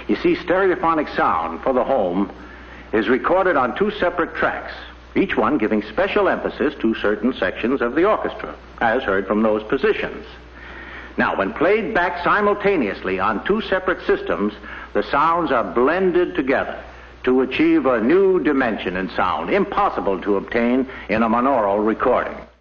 You see, stereophonic sound for the home is recorded on two separate tracks, each one giving special emphasis to certain sections of the orchestra, as heard from those positions. Now, when played back simultaneously on two separate systems, the sounds are blended together to achieve a new dimension in sound, impossible to obtain in a monaural recording.